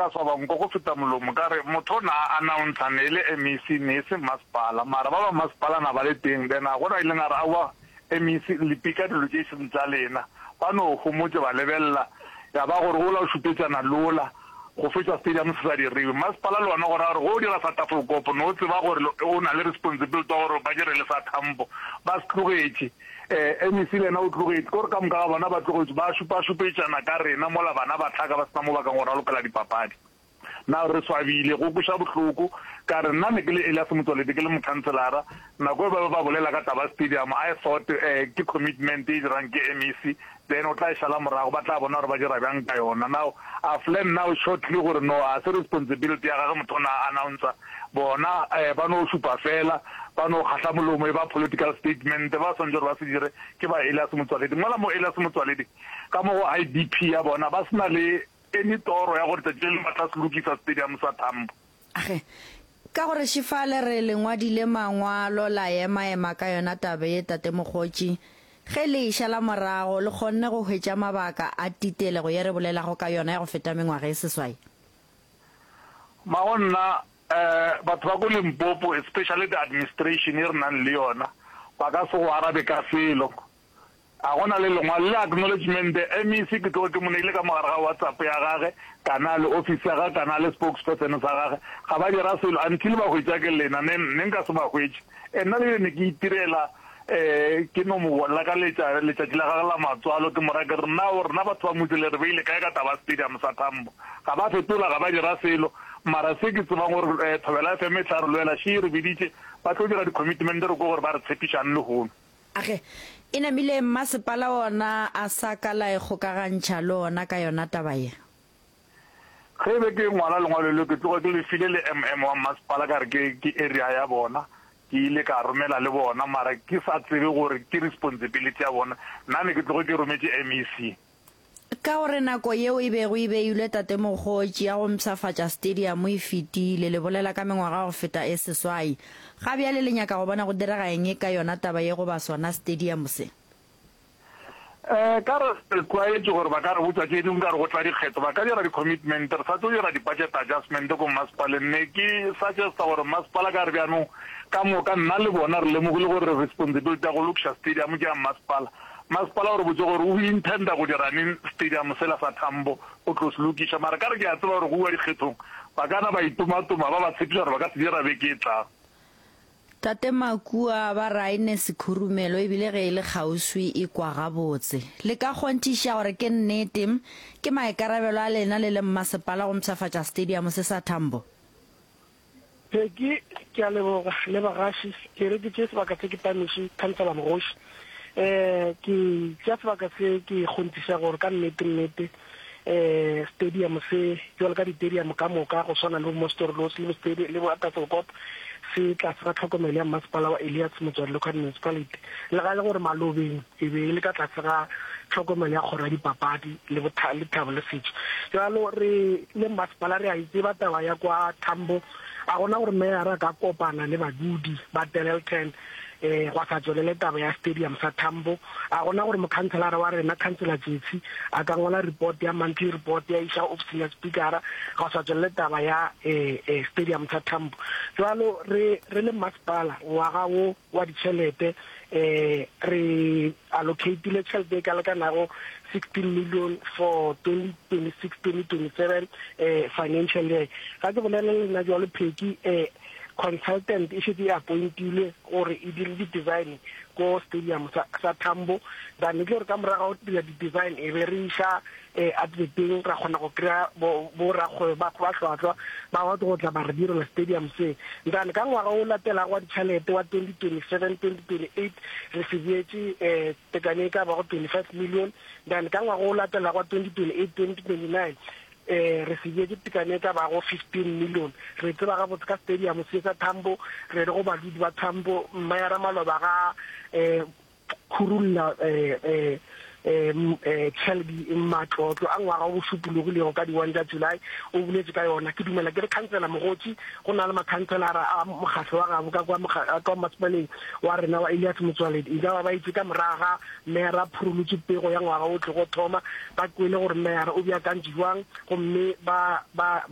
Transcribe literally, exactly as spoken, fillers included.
ka swaba nko go feta molomo ka re motho na announce ne le M E C ne se masepala mara ba ba masepala na ba le teng then a gona ile ngara awa M E C le pika di location tsa lena ba no go motse ba lebella ya ba gore go la shupetsana lola go fetsa stadium se sa di riwe masepala le wona gore go dira sa tafokopo no tse ba gore o na le responsibility gore ba dire le sa thambo ba stlogetse eh M E C le na o tlogetse gore ka mga bana ba tlogetse ba shupa shupetsana ka rena mola bana ba tlhaka ba tsamo ba ka ngora lokela dipapadi na re swabile go kusha botlhoko ka re nna ne ke le Elias Motsoaledi ke le mokhanselara nako ba ba bolela ka taba stadium I thought eh ke commitment e dirang ke M E C then o tla ishala morago ba tla bona gore ba dira bjang ka yona now a plan now shortly gore no a se responsibility ya ga motho na announcer bona eh ba no shupa fela ba no khatla molomo ba political statement ba sonjo ba se dire ke ba Elias Motsoaledi mola mo Elias Motsoaledi ka mo I D P ya bona ba sna le eni toro ya gore tšele matla se lokisa stadium sa Tambo age ka gore Shifale re lengwadile mangwalo la ema ema ka yona tabe ye tate mogotsi ge le ishala morago le kgonne go hwetša mabaka a titele go ye re bolela go ka yona ya go feta mengwaga e seswai maonna eh batho ba go Limpopo especially the administration e re nang le yona ba ka se go arabe ka selo a gona le lengwa le acknowledgement the M E C ke tlo ke monile ka mogara ga WhatsApp ya gage kana le office ya gage kana le spokesperson sa gage ga ba dira selo until ba go itsa ke lena ne nka se ba go itse ena le ne ke itirela eh ke no mo la ka letsa letsa tla ga la matswalo ke mora ke rena o rena batho ba motsele re beile kae ka taba stadium sa Tambo ga ba fetola ga ba dira selo mara se ke tseba gore Thobela F M e tla re lwela shi re biditse ba tlo dira di commitment re go gore ba re tshepisana le go age ina mile masepala ona a sakala e gokagantšha le ona ka yona taba ye ge be ke ngwana lengwalo le ke tloga ke le file le M M wa masepala ka re ke ke area ya bona ke ile ka romela le bona mara ke sa tsebe gore ke responsibility ya bona nna ne ke tloga ke rometse M E C ka gore nako yeo e bego e beilwe tate mogotsi ya go msafatša stadium e fetile le bolela ka mengwaga go feta e seswai ga bjale le nyaka go bona go direga eng ka yona taba ye go ba sona stadium se eh ka re kwaetse gore ba ka re botsa ke dingwe ka re go tla dikgetho ba ka dira di-commitment re sa tlo dira di-budget adjustment ko masepala nne ke suggesta gore masepala ka re bjanong ka moka nna le bona re lemogile gore responsibility ya go lokisa stadium ke ya masepala masepala gore botse gore o intenda go dira ning stadium sela sa Tambo o tlo se lokisa mara ka re ke a tseba gore go bua dikgethong ba kana ba itumatuma ba ba tshepisa gore ba ka se dira beke e tlang tate Makua ba raine sekhurumelo e bile ge e le kgauswi e kwa gabotse le ka kgontiša gore ke nnete ke maekarabelo a lena le le mmasepala go msafatša stadium se sa Tambo Peki ke a leboga le bagashi ke re ke tse sebaka se ke tamiši kansela Mogoshi eh ke tsa sebaka se ke kgontiša gore ka nnete nnete eh stadium se jwalo ka di stadium ka moka go swana le mo Storlos le stadium le Waterfall se tla se tlhokomelo ya masepala wa Elias Motsoaledi local municipality le ga le gore malobeng e be le ka tla se ga tlhokomelo ya gore dipapadi le bothale le thabo le setso jalo re le masepala re a itse ba taba ya kwa Tambo a gona gore mayor ka kopana le badudi ba Delton eh wa sa tswelele taba ya stadium sa Tambo a gona gore mokhanselara wa rena khansela Jetsi a ka ngola report ya monthly report ya isha office ya speaker ga sa tswelele taba ya eh stadium sa Tambo jalo re re le masepala wa gago wa ditšhelete eh re allocate le tšhelete ka le kana go sixteen million for twenty twenty-six twenty twenty-seven eh financial year ga ke bolela le nna jalo Pheki eh consultant e should be appointed gore e dire di design ko stadium sa, sa Tambo dan le gore ka moraga o dira di design e be re isha eh advertising ra gona go kry-a bo ra go ba kwa tlhwatlhwa ba wa go tla ba re dira le stadium se dan ka ngwaga o latela go ditšhelete wa twenty twenty-seven twenty twenty-eight re sedietse eh tekaneka ba go twenty-five million dan ka ngwaga o latela go twenty twenty-eight twenty twenty-nine eh re sedietse tekaneka ba go fifteen million re tseba ga botsa stadium se sa Tambo re re go ba di ba Tambo mayara maloba ga eh khurulla eh eh eh Chelby matlotlo a ngwaga o supulogilego ka di one tsa July o buletse ka yona ke dumela ke re kansela Mogotsi go na le makhanselara a mogatlho wa gabo ka kwa kwa masepaleng wa rena wa Elias Motsoaledi ida ba itse ka moraga mera phurulutse pego ya ngwaga o tle go thoma ba kwele gore mera o bia ka ntjwang go mme ba ba